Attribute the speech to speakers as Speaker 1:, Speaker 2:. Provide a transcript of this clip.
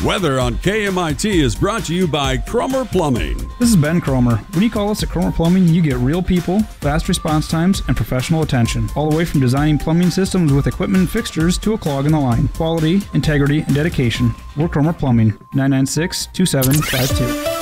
Speaker 1: Weather on KMIT is brought to you by Cromer Plumbing.
Speaker 2: This is Ben Cromer. When you call us at Cromer Plumbing, you get real people, fast response times, and professional attention. All the way from designing plumbing systems with equipment and fixtures to a clog in the line. Quality, integrity, and dedication. We're Cromer Plumbing, 996-2752.